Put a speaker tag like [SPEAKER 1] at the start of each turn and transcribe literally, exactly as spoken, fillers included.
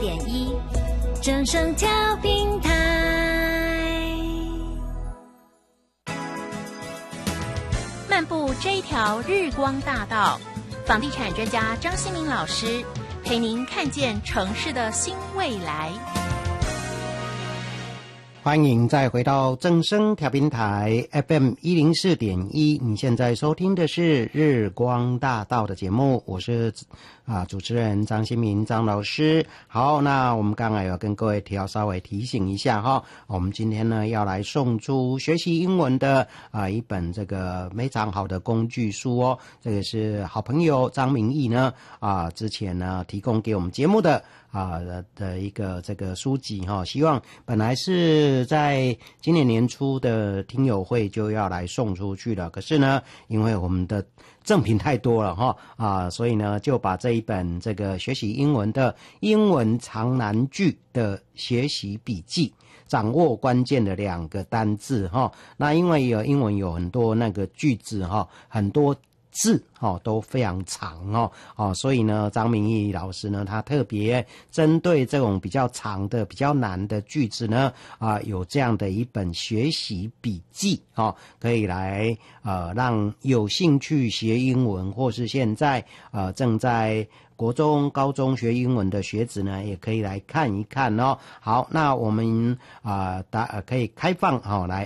[SPEAKER 1] 点一，正声调频台。漫步这一条日光大道，房地产专家张新民老师陪您看见城市的新未来。
[SPEAKER 2] 欢迎再回到正声调频台 F M 一零四点一，你现在收听的是日光大道的节目，我是啊主持人张新民张老师。好，那我们刚才有跟各位提要稍微提醒一下哈，我们今天呢要来送出学习英文的啊一本这个非常好的工具书哦，这个是好朋友张明义呢啊之前呢提供给我们节目的啊的一个这个书籍哈，希望本来是在今年年初的听友会就要来送出去了，可是呢因为我们的赠品太多了哈啊，所以呢就把这一本这个学习英文的英文长难句的学习笔记，掌握关键的两个单字哈。那因为有英文有很多那个句子哈，很多字哦都非常长哦哦，所以呢，张明义老师呢，他特别针对这种比较长的、比较难的句子呢，啊、呃，有这样的一本学习笔记哦，可以来呃让有兴趣学英文或是现在呃正在国中、高中学英文的学子呢，也可以来看一看哦。好，那我们啊，大、呃、可以开放哦，来